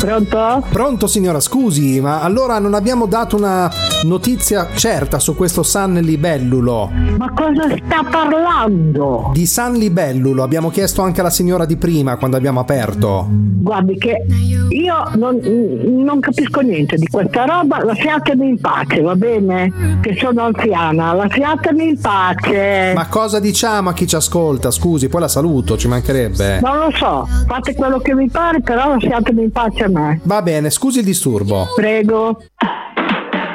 Pronto? Pronto signora, scusi, ma allora non abbiamo dato una notizia certa su questo San Libellulo. Ma cosa sta parlando? Di San Libellulo abbiamo chiesto anche alla signora di prima quando abbiamo aperto. Guardi che io non capisco niente di questa roba, lasciatemi in pace, va bene? Che sono anziana, lasciatemi in pace. Ma cosa diciamo a chi ci ascolta? Scusi, poi la saluto, ci mancherebbe. Non lo so, fate quello che vi pare, però lasciatemi in pace a me. Va bene, scusi il disturbo. Prego.